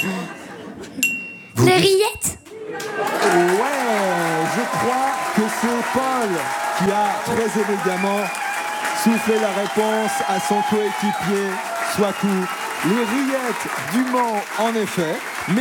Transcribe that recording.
Les rillettes? Ouais, je crois que c'est Paul qui a très élégamment soufflé la réponse à son coéquipier Swaku. Les rillettes du Mans, en effet.